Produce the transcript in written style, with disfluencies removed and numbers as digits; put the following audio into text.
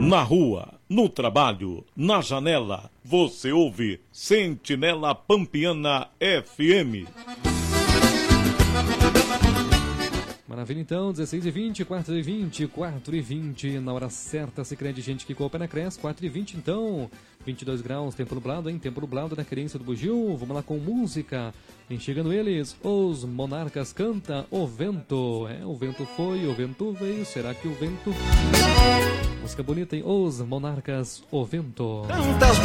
Na rua, no trabalho, na janela, você ouve Sentinela Pampiana FM. Maravilha, então, 16h20, 4h20, 4h20, na hora certa, se crê de gente que coopera, cresce, 4h20, então, 22 graus, tempo nublado, hein? Tempo nublado na querência do Bugio. Vamos lá com música. Vem chegando eles, os Monarcas canta O Vento. O vento foi, o vento veio, será que o vento... Música bonita, hein? Os Monarcas, O Vento. Tantas